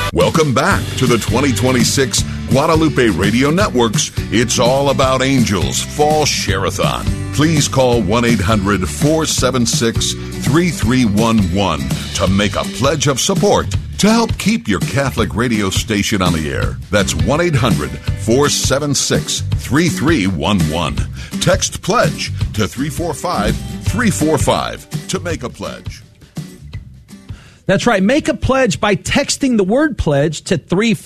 Welcome back to the 2026 Guadalupe Radio Network's It's All About Angels Fall Share-a-thon. Please call 1-800-476-3311 to make a pledge of support to help keep your Catholic radio station on the air. That's 1-800-476-3311. Text PLEDGE to 345-345 to make a pledge. That's right. Make a pledge by texting the word pledge to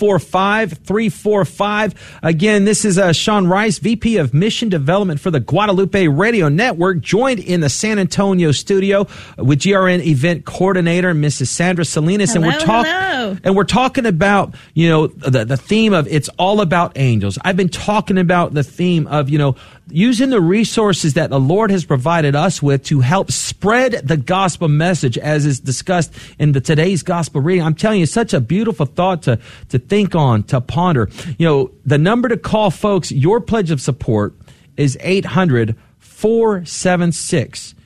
345-345. Again, this is Sean Rice, VP of Mission Development for the Guadalupe Radio Network, joined in the San Antonio studio with GRN event coordinator, Mrs. Sandra Salinas. Hello, and we're talking about, the theme of It's All About Angels. I've been talking about the theme of, using the resources that the Lord has provided us with to help spread the gospel message, as is discussed in today's gospel reading. I'm telling you, such a beautiful thought to think on, to ponder. The number to call, folks, your pledge of support is 800-476-3311.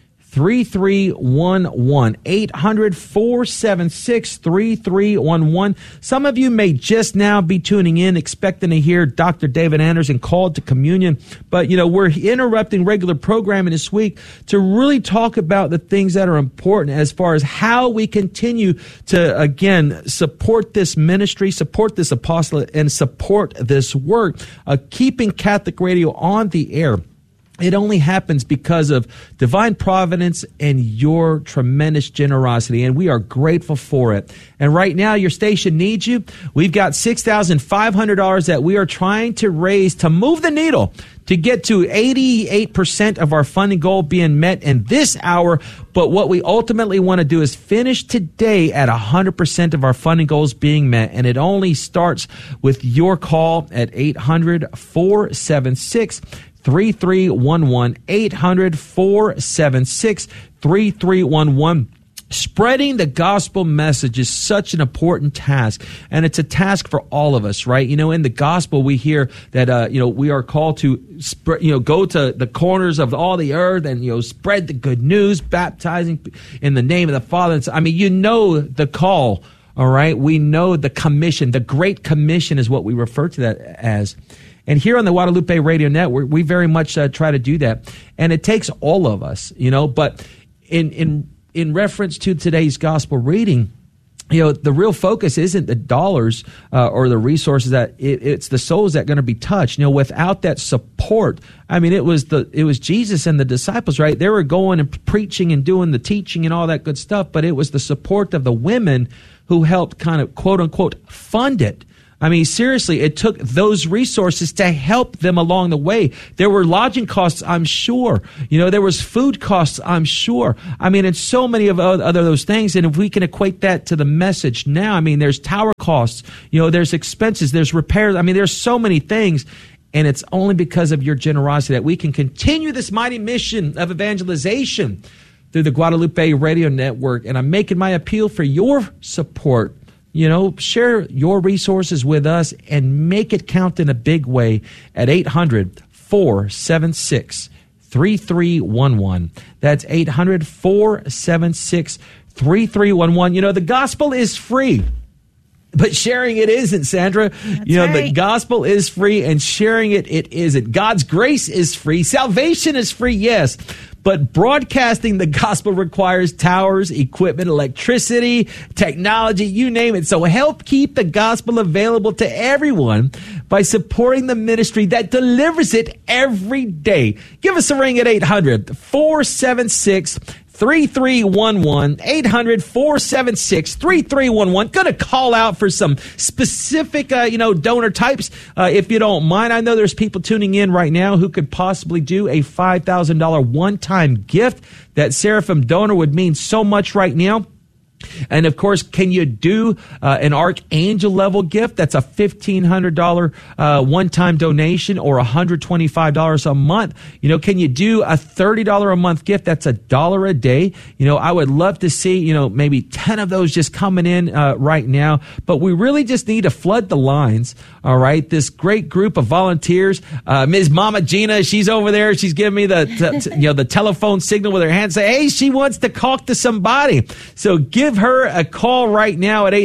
800-476-3311. Some of you may just now be tuning in, expecting to hear Dr. David Anderson called to communion. But, we're interrupting regular programming this week to really talk about the things that are important as far as how we continue to, again, support this ministry, support this apostolate, and support this work, keeping Catholic radio on the air. It only happens because of divine providence and your tremendous generosity, and we are grateful for it. And right now, your station needs you. We've got $6,500 that we are trying to raise to move the needle to get to 88% of our funding goal being met in this hour. But what we ultimately want to do is finish today at 100% of our funding goals being met. And it only starts with your call at 800-476-3311, 800-476-3311. Spreading the gospel message is such an important task, and it's a task for all of us, right? In the gospel, we hear that, we are called to spread, go to the corners of all the earth and, spread the good news, baptizing in the name of the Father. The call, all right? We know the commission. The Great Commission is what we refer to that as. And here on the Guadalupe Radio Network, we very much try to do that. And it takes all of us, but in reference to today's gospel reading, the real focus isn't the dollars or the resources, that it's the souls that are going to be touched. Without that support, it was Jesus and the disciples, right? They were going and preaching and doing the teaching and all that good stuff, but it was the support of the women who helped kind of, quote unquote, fund it. Seriously, it took those resources to help them along the way. There were lodging costs, I'm sure. There was food costs, I'm sure. And so many of other those things. And if we can equate that to the message now, there's tower costs, there's expenses, there's repairs. There's so many things. And it's only because of your generosity that we can continue this mighty mission of evangelization through the Guadalupe Radio Network. And I'm making my appeal for your support. Share your resources with us and make it count in a big way at 800-476-3311. That's 800-476-3311. The gospel is free, but sharing it isn't, Sandra. That's right. The gospel is free, and sharing it isn't. God's grace is free. Salvation is free, yes. But broadcasting the gospel requires towers, equipment, electricity, technology, you name it. So help keep the gospel available to everyone by supporting the ministry that delivers it every day. Give us a ring at 800-476-3311, 800-476-3311. Going to call out for some specific, donor types, if you don't mind. I know there's people tuning in right now who could possibly do a $5,000 one-time gift. That Seraphim donor would mean so much right now. And of course, can you do an Archangel level gift? That's a $1,500 one-time donation, or $125 a month. Can you do a $30 a month gift? That's $1 a day. I would love to see, maybe 10 of those just coming in right now. But we really just need to flood the lines. All right. This great group of volunteers, Ms. Mama Gina, she's over there. She's giving me the telephone signal with her hand, say, hey, she wants to talk to somebody. So give her a call right now at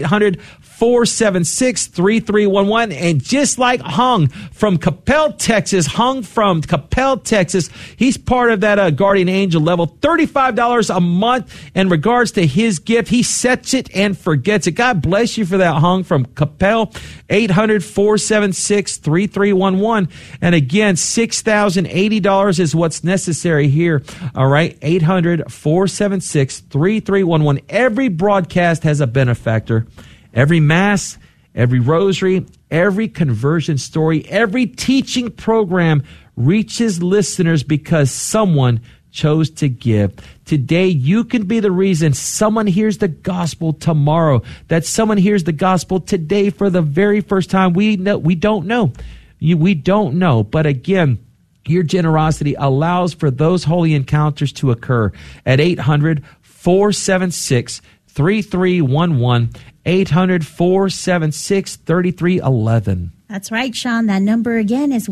800-476-3311. And just like Hung from Coppell, Texas, he's part of that Guardian Angel level, $35 a month in regards to his gift. He sets it and forgets it. God bless you for that, Hung from Coppell. 800-476-3311. And again, $6,080 is what's necessary here. All right, 800-476-3311. Every broadcast has a benefactor. Every mass, every rosary, every conversion story, every teaching program reaches listeners because someone chose to give. Today, you can be the reason someone hears the gospel tomorrow, that someone hears the gospel today for the very first time. We don't know. We don't know. But again, your generosity allows for those holy encounters to occur at 800-476-3311, 800-476-3311. That's right, Sean. That number again is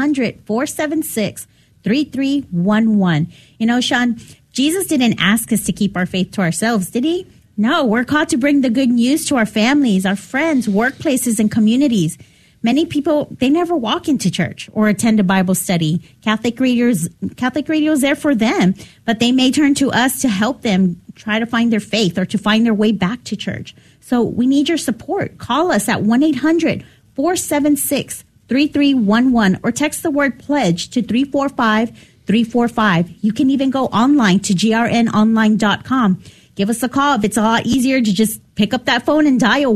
1-800-476-3311. You know, Sean, Jesus didn't ask us to keep our faith to ourselves, did he? No, we're called to bring the good news to our families, our friends, workplaces, and communities. Many people, they never walk into church or attend a Bible study. Catholic Radio is there for them, but they may turn to us to help them try to find their faith or to find their way back to church. So we need your support. Call us at 1-800-476-3311 or text the word pledge to 345-345. You can even go online to grnonline.com. Give us a call. If it's a lot easier to just pick up that phone and dial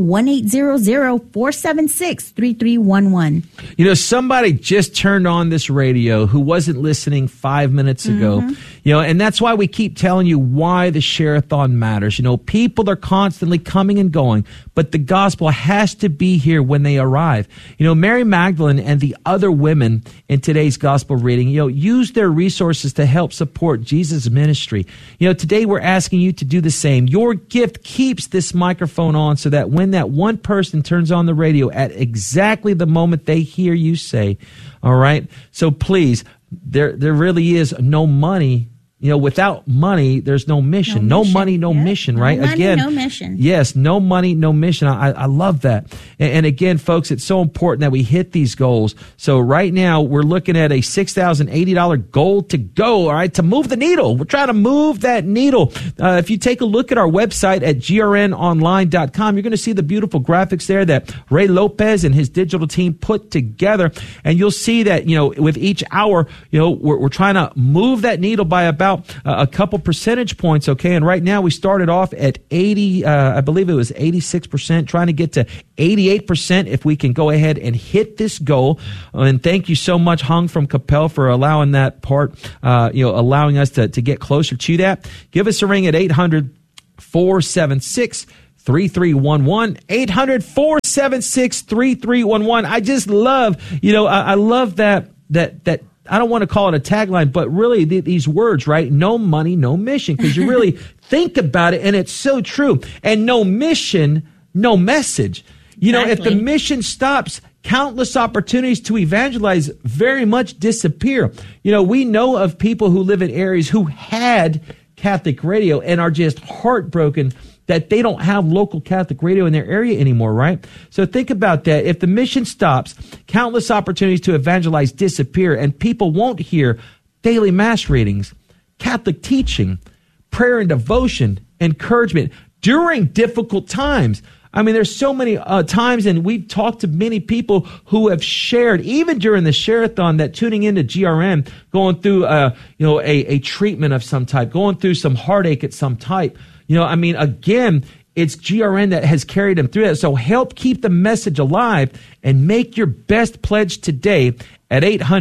1-800-476-3311. You know, somebody just turned on this radio who wasn't listening 5 minutes ago. You know, and that's why we keep telling you why the Share-a-thon matters. You know, people are constantly coming and going, but the gospel has to be here when they arrive. You know, Mary Magdalene and the other women in today's gospel reading, you know, use their resources to help support Jesus' ministry. You know, today we're asking you to do the same. Your gift keeps this microphone on so that when that one person turns on the radio at exactly the moment they hear you say, all right, so please, there really is no money. You know, without money, there's no mission. No money, no mission, right? No money, no mission. Yes, no money, no mission. I love that. And again, folks, it's so important that we hit these goals. So right now, we're looking at a $6,080 goal to go, all right, to move the needle. We're trying to move that needle. If you take a look at our website at grnonline.com, you're going to see the beautiful graphics there that Ray Lopez and his digital team put together. And you'll see that, you know, with each hour, you know, we're trying to move that needle by about a couple percentage points, okay? And right now we started off at 80, I believe it was 86%, trying to get to 88% if we can go ahead and hit this goal. And thank you so much, Hung from Coppell, for allowing that part, allowing us to get closer to that. Give us a ring at 800-476-3311, 800-476-3311. I just love, I love that I don't want to call it a tagline, but really these words, right? No money, no mission. Because you really think about it, and it's so true. And no mission, no message. You know, if the mission stops, countless opportunities to evangelize very much disappear. You know, we know of people who live in areas who had Catholic radio and are just heartbroken that they don't have local Catholic radio in their area anymore, right? So think about that. If the mission stops, countless opportunities to evangelize disappear, and people won't hear daily mass readings, Catholic teaching, prayer and devotion, encouragement during difficult times. I mean, there's so many times, and we've talked to many people who have shared, even during the Share-a-thon, that tuning into GRN, going through, a treatment of some type, going through some heartache at some type. You know, I mean, again, it's GRN that has carried them through that. So help keep the message alive and make your best pledge today at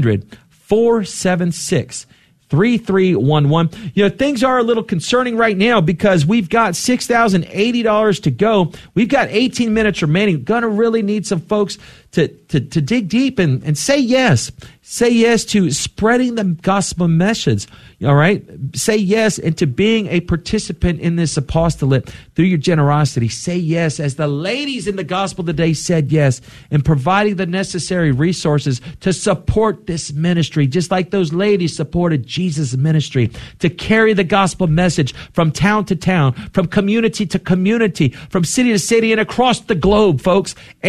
800-476-3311. You know, things are a little concerning right now because we've got $6,080 to go. We've got 18 minutes remaining. Gonna really need some folks to dig deep and say yes. Say yes to spreading the gospel message, all right? Say yes and to being a participant in this apostolate through your generosity. Say yes, as the ladies in the gospel today said yes, in providing the necessary resources to support this ministry, just like those ladies supported Jesus' ministry, to carry the gospel message from town to town, from community to community, from city to city, and across the globe, folks.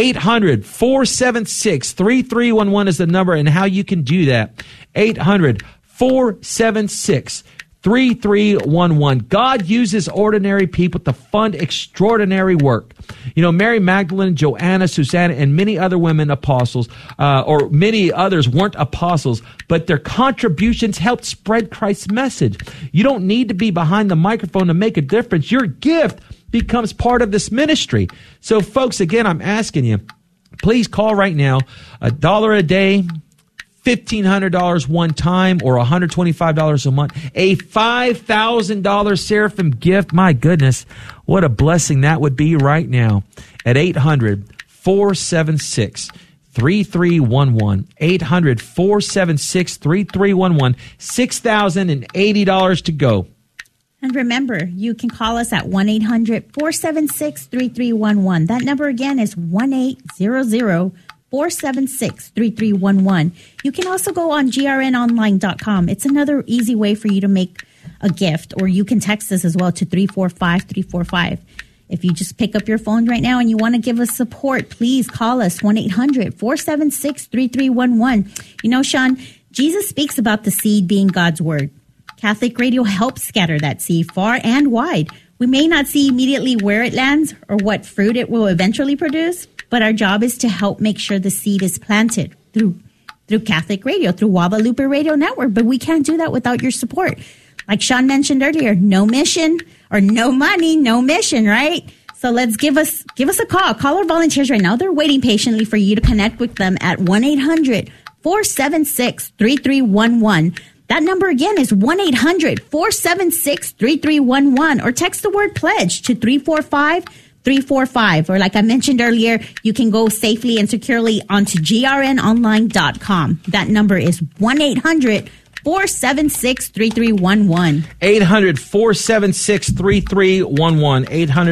800-476-3311 is the number, and how you can do that. 800-476-3311. God uses ordinary people to fund extraordinary work. You know, Mary Magdalene, Joanna, Susanna, and many other women apostles, or many others weren't apostles, but their contributions helped spread Christ's message. You don't need to be behind the microphone to make a difference. Your gift becomes part of this ministry. So, folks, again, I'm asking you, please call right now. $1 a day, $1,500 one time, or $125 a month. A $5,000 Seraphim gift. My goodness, what a blessing that would be right now. At 800-476-3311. 800-476-3311. $6,080 to go. And remember, you can call us at 1-800-476-3311. That number again is 1-800-476-3311. You can also go on grnonline.com. It's another easy way for you to make a gift, or you can text us as well to 345-345. If you just pick up your phone right now and you want to give us support, please call us 1-800-476-3311. You know, Sean, Jesus speaks about the seed being God's word. Catholic Radio helps scatter that seed far and wide. We may not see immediately where it lands or what fruit it will eventually produce, but our job is to help make sure the seed is planted through Catholic Radio, through Guadalupe Radio Network. But we can't do that without your support. Like Sean mentioned earlier, no mission or no money, no mission, right? So let's give us a call. Call our volunteers right now. They're waiting patiently for you to connect with them at 1-800-476-3311. That number again is 1-800-476-3311, or text the word pledge to 345-345. Or like I mentioned earlier, you can go safely and securely onto grnonline.com. That number is 1-800-476-3311. 800-476-3311.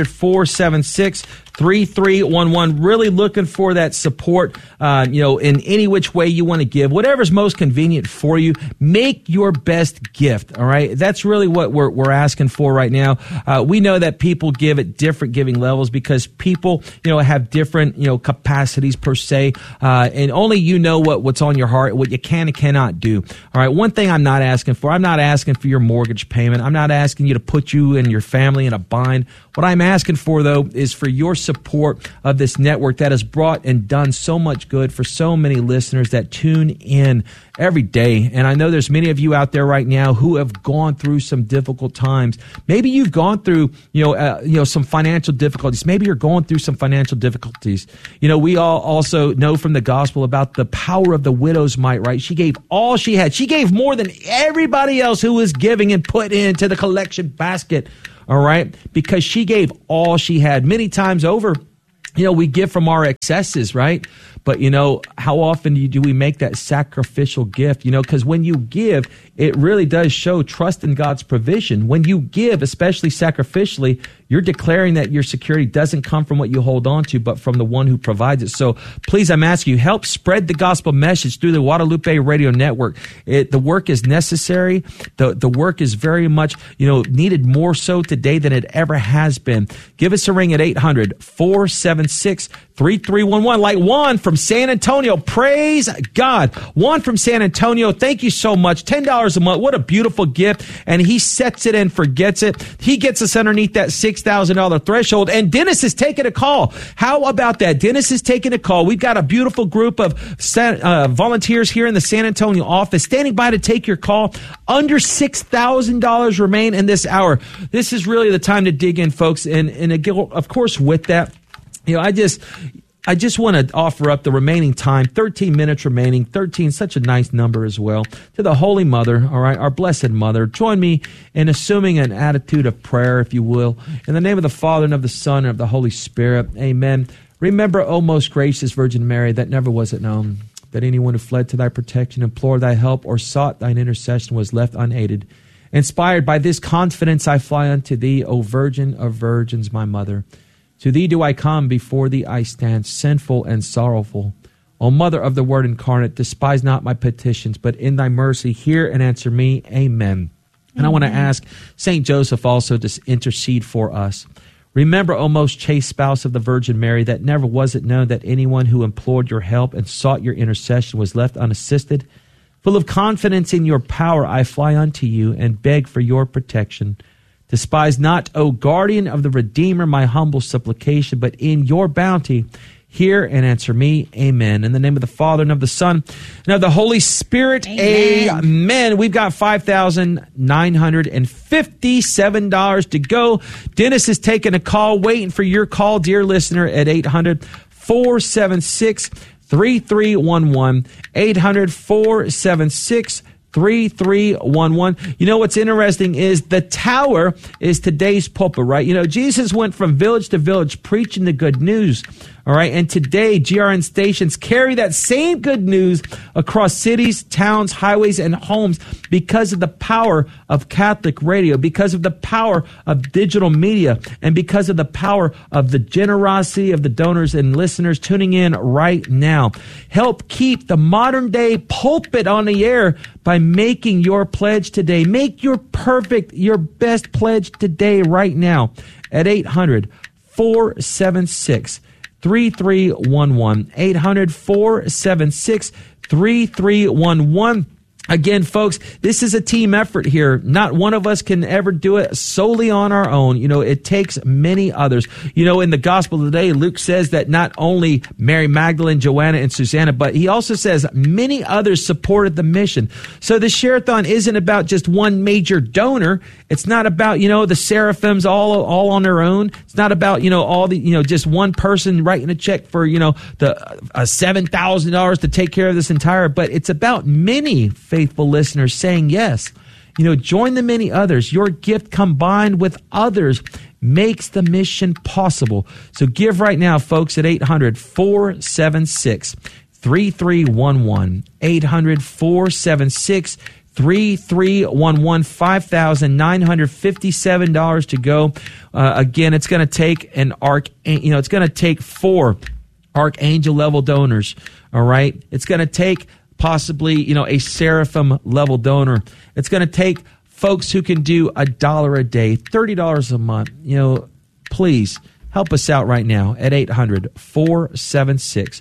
800-476-3311. Really looking for that support, in any which way you want to give. Whatever's most convenient for you, make your best gift, all right? That's really what we're asking for right now. We know that people give at different giving levels because people, have different, capacities per se, and only you know what's on your heart, what you can and cannot do, all right? One thing I'm not asking for your mortgage payment. I'm not asking you to put you and your family in a bind. What I'm asking for, though, is for your support of this network that has brought and done so much good for so many listeners that tune in every day. And I know there's many of you out there right now who have gone through some difficult times. Maybe you've gone through, some financial difficulties. Maybe you're going through some financial difficulties. We all also know from the gospel about the power of the widow's mite, right? She gave all she had. She gave more than everybody else who was giving and put into the collection basket. All right, because she gave all she had. Many times over, we give from our excesses, right? But, how often do we make that sacrificial gift? Because when you give, it really does show trust in God's provision. When you give, especially sacrificially, you're declaring that your security doesn't come from what you hold on to, but from the one who provides it. So please, I'm asking you, help spread the gospel message through the Guadalupe Radio Network. The work is necessary. The work is very much, needed more so today than it ever has been. Give us a ring at 800-476-3311. Like Juan from San Antonio. Praise God. Juan from San Antonio, thank you so much. $10 a month. What a beautiful gift. And he sets it and forgets it. He gets us underneath that $6,000 threshold. And Dennis is taking a call. How about that? Dennis is taking a call. We've got a beautiful group of volunteers here in the San Antonio office standing by to take your call. Under $6,000 remain in this hour. This is really the time to dig in, folks. And again, of course, with that, I just want to offer up the remaining time, 13 minutes remaining, 13, such a nice number as well, to the Holy Mother, all right, our Blessed Mother. Join me in assuming an attitude of prayer, if you will. In the name of the Father, and of the Son, and of the Holy Spirit, amen. Remember, O most gracious Virgin Mary, that never was it known, that anyone who fled to thy protection, implored thy help, or sought thine intercession was left unaided. Inspired by this confidence, I fly unto thee, O Virgin of Virgins, my mother. To thee do I come, before thee I stand, sinful and sorrowful. O Mother of the Word incarnate, despise not my petitions, but in thy mercy hear and answer me. Amen. And I want to ask St. Joseph also to intercede for us. Remember, O most chaste spouse of the Virgin Mary, that never was it known that anyone who implored your help and sought your intercession was left unassisted. Full of confidence in your power, I fly unto you and beg for your protection. Despise not, O guardian of the Redeemer, my humble supplication, but in your bounty hear and answer me. Amen. In the name of the Father, and of the Son, and of the Holy Spirit. Amen. We've got $5,957 to go. Dennis is taking a call, waiting for your call, dear listener, at 800-476-3311. 800-476-3311. You know what's interesting is the tower is today's pulpit, right? You know, Jesus went from village to village preaching the good news. All right. And today, GRN stations carry that same good news across cities, towns, highways, and homes because of the power of Catholic radio, because of the power of digital media, and because of the power of the generosity of the donors and listeners tuning in right now. Help keep the modern day pulpit on the air by making your pledge today. Make your best pledge today, right now, at 800-476-3311. 800-476-3311. Again, folks, this is a team effort here. Not one of us can ever do it solely on our own. You know, it takes many others. You know, in the gospel today, Luke says that not only Mary Magdalene, Joanna, and Susanna, but he also says many others supported the mission. So the Share-a-thon isn't about just one major donor. It's not about, you know, the seraphims all on their own. It's not about, you know, all the, you know, just one person writing a check for, you know, the $7,000 to take care of this entire, but it's about many faithful listeners saying yes. You know, join the many others. Your gift combined with others makes the mission possible. So give right now, folks, at 800-476-3311. 800-476-3311. $5,957 to go. Again, it's going to take it's going to take 4 archangel level donors. All right. It's going to take possibly, you know, a seraphim level donor. It's going to take folks who can do $1 a day, $30 a month. You know, please help us out right now at 800-476-3311.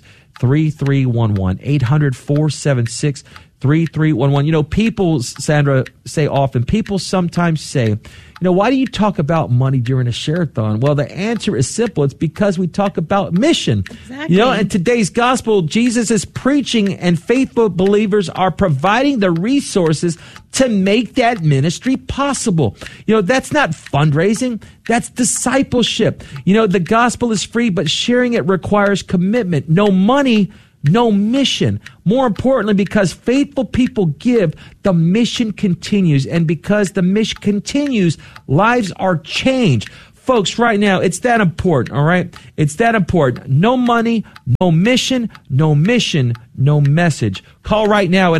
800-476-3311. You know, people, Sandra, say often, people sometimes say, you know, why do you talk about money during a share-a-thon? Well, the answer is simple. It's because we talk about mission. Exactly. You know, in today's gospel, Jesus is preaching and faithful believers are providing the resources to make that ministry possible. You know, that's not fundraising. That's discipleship. You know, the gospel is free, but sharing it requires commitment. No money, no mission. More importantly, because faithful people give, the mission continues. And because the mission continues, lives are changed. Folks, right now, it's that important, all right? It's that important. No money, no mission, no message. Call right now at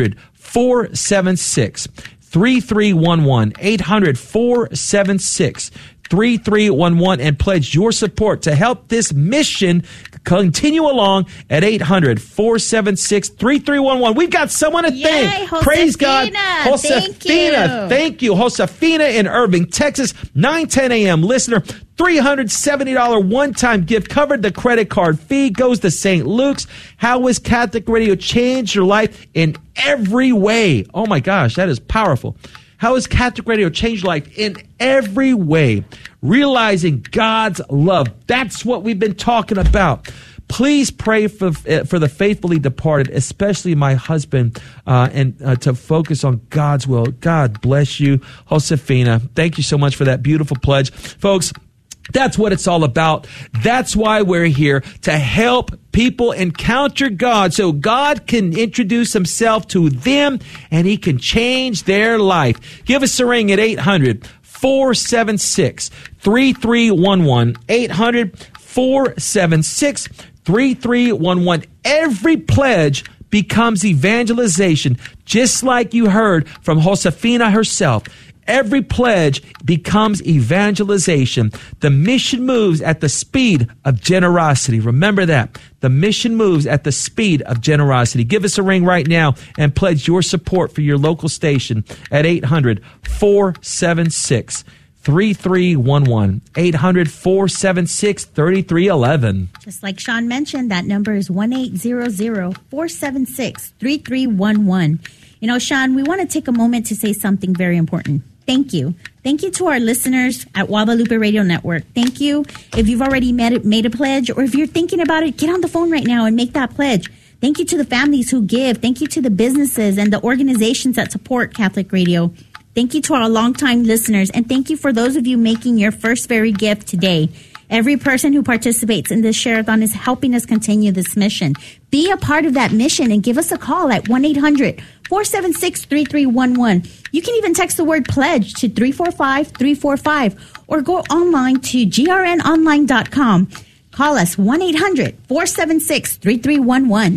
800-476-3311. 800-476-3311 and pledge your support to help this mission continue along at 800-476-3311. We've got someone to thank. Josefina. Praise God. Josefina. Thank you. Josefina in Irving, Texas, 9:10 a.m. Listener, $370 one-time gift covered the credit card fee, goes to St. Luke's. How has Catholic Radio changed your life in every way? Oh my gosh, that is powerful. How has Catholic Radio changed life in every way? Realizing God's love. That's what we've been talking about. Please pray for the faithfully departed, especially my husband, and to focus on God's will. God bless you, Josefina. Thank you so much for that beautiful pledge. Folks, that's what it's all about. That's why we're here, to help people encounter God so God can introduce himself to them and he can change their life. Give us a ring at 800-476-3311. 800-476-3311. Every pledge becomes evangelization, just like you heard from Josefina herself. Every pledge becomes evangelization. The mission moves at the speed of generosity. Remember that. The mission moves at the speed of generosity. Give us a ring right now and pledge your support for your local station at 800-476-3311. 800-476-3311. Just like Sean mentioned, that number is 1-800-476-3311. You know, Sean, we want to take a moment to say something very important. Thank you. Thank you to our listeners at Guadalupe Radio Network. Thank you. If you've already made a pledge, or if you're thinking about it, get on the phone right now and make that pledge. Thank you to the families who give. Thank you to the businesses and the organizations that support Catholic Radio. Thank you to our longtime listeners. And thank you for those of you making your first very gift today. Every person who participates in this share-a-thon is helping us continue this mission. Be a part of that mission and give us a call at 1-800-476-3311. You can even text the word pledge to 345-345 or go online to grnonline.com. Call us 1-800-476-3311.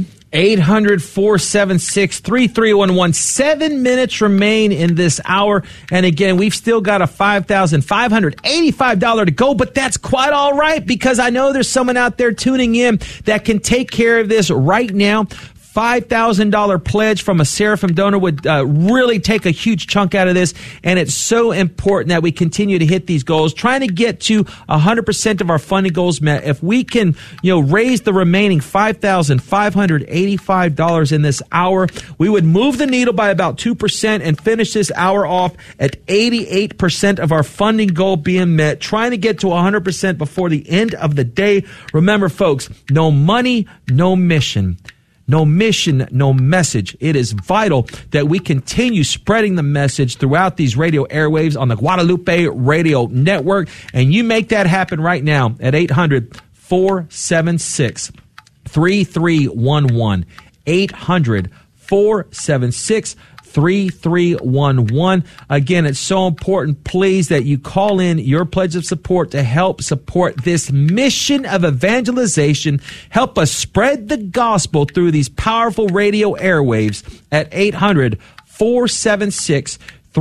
800-476-3311. 7 minutes remain in this hour. And again, we've still got a $5,585 to go, but that's quite all right, because I know there's someone out there tuning in that can take care of this right now. $5,000 pledge from a Seraphim donor would really take a huge chunk out of this, and it's so important that we continue to hit these goals, trying to get to 100% of our funding goals met. If we can, raise the remaining $5,585 in this hour, we would move the needle by about 2% and finish this hour off at 88% of our funding goal being met, trying to get to 100% before the end of the day. Remember, folks, no money, no mission. No mission, no message. It is vital that we continue spreading the message throughout these radio airwaves on the Guadalupe Radio Network. And you make that happen right now at 800-476-3311. 800-476-3311. Again, it's so important, please, that you call in your pledge of support to help support this mission of evangelization. Help us spread the gospel through these powerful radio airwaves at 800-476-3311.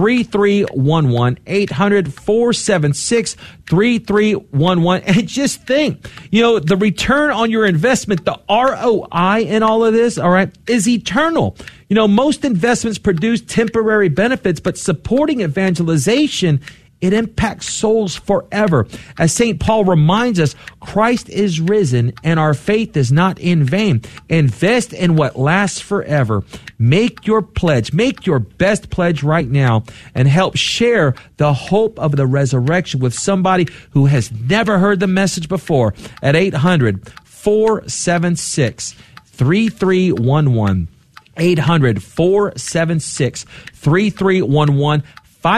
800-476-3311. And just think, the return on your investment, the ROI in all of this, all right, is eternal. Most investments produce temporary benefits, but supporting evangelization, it impacts souls forever. As St. Paul reminds us, Christ is risen and our faith is not in vain. Invest in what lasts forever. Make your pledge. Make your best pledge right now and help share the hope of the resurrection with somebody who has never heard the message before at 800-476-3311. 800-476-3311.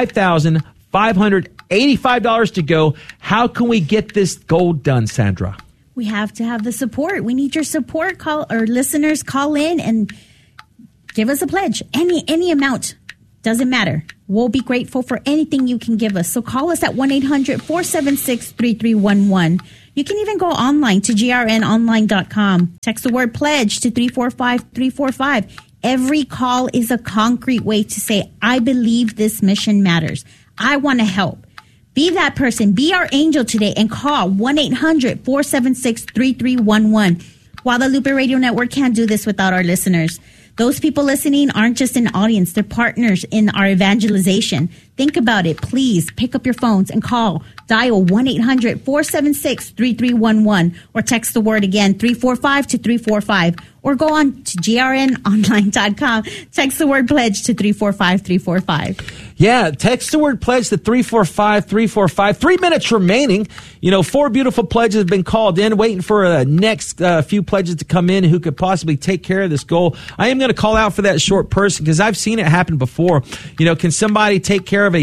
$5,585 to go. How can we get this goal done, Sandra? We have to have the support. We need your support. Listeners, call in and give us a pledge. Any amount. Doesn't matter. We'll be grateful for anything you can give us. So call us at 1-800-476-3311. You can even go online to grnonline.com. Text the word pledge to 345-345. Every call is a concrete way to say, I believe this mission matters. I want to help. Be that person. Be our angel today and call 1-800-476-3311. Guadalupe Radio Network can't do this without our listeners. Those people listening aren't just an audience. They're partners in our evangelization. Think about it. Please pick up your phones and call. Dial 1-800-476-3311 or text the word again, 345 to 345. Or go on to grnonline.com. Text the word pledge to 345-345. Yeah, text the word pledge to 345-345. 3 minutes remaining. 4 beautiful pledges have been called in, waiting for the next few pledges to come in who could possibly take care of this goal. I am going to call out for that short person because I've seen it happen before. Can somebody take care of a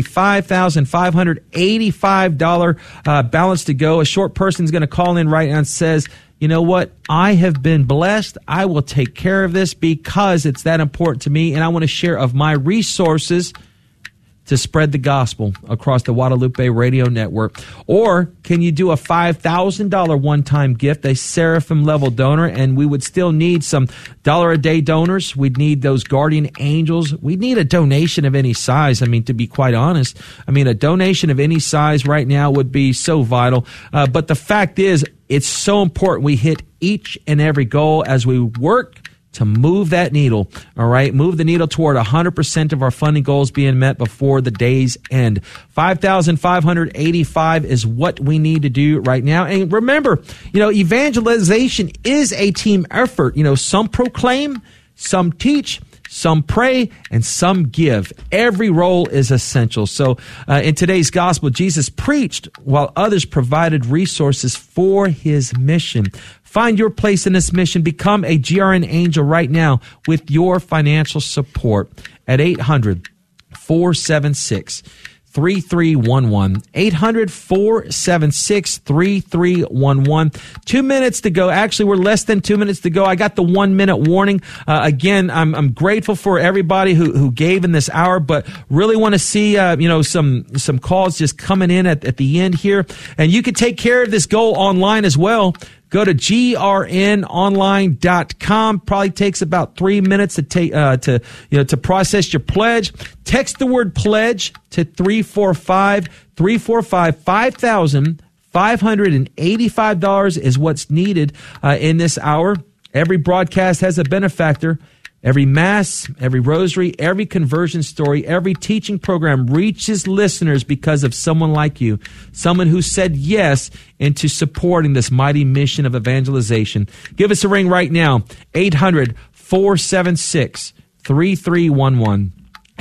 $5,585 balance to go? A short person's going to call in right now and says, you know what? I have been blessed. I will take care of this because it's that important to me, and I want to share of my resources to spread the gospel across the Guadalupe Radio Network? Or can you do a $5,000 one-time gift, a Seraphim-level donor, and we would still need some dollar-a-day donors. We'd need those guardian angels. We'd need a donation of any size. I mean, to be quite honest, a donation of any size right now would be so vital. But the fact is, it's so important we hit each and every goal as we work to move that needle, all right? Move the needle toward 100% of our funding goals being met before the day's end. 5,585 is what we need to do right now. And remember, evangelization is a team effort. Some proclaim, some teach, some pray, and some give. Every role is essential. So in today's gospel, Jesus preached while others provided resources for his mission. Find your place in this mission. Become a GRN angel right now with your financial support at 800-476-3311. 800-476-3311. 2 minutes to go. Actually, we're less than 2 minutes to go. I got the 1 minute warning. Again, I'm grateful for everybody who gave in this hour, but really want to see, some calls just coming in at the end here. And you can take care of this goal online as well. Go to grnonline.com. Probably takes about 3 minutes to process your pledge. Text the word pledge to 345-345. $5,585 is what's needed in this hour. Every broadcast has a benefactor. Every mass, every rosary, every conversion story, every teaching program reaches listeners because of someone like you, someone who said yes into supporting this mighty mission of evangelization. Give us a ring right now, 800-476-3311.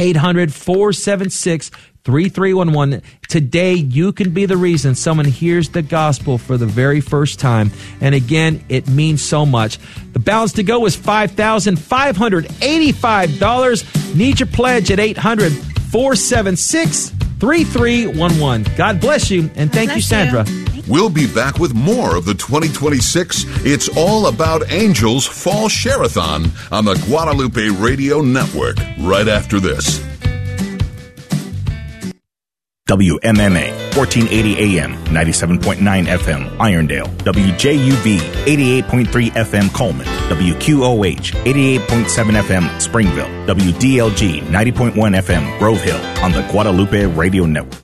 800-476-3311. Today, you can be the reason someone hears the gospel for the very first time. And again, it means so much. The balance to go is $5,585. Need your pledge at 800-476-3311. God bless you, and thank you, Sandra. We'll be back with more of the 2026 It's All About Angels Fall Share-a-thon on the Guadalupe Radio Network right after this. WMMA, 1480 AM, 97.9 FM, Irondale. WJUV, 88.3 FM, Coleman. WQOH, 88.7 FM, Springville. WDLG, 90.1 FM, Grove Hill, on the Guadalupe Radio Network.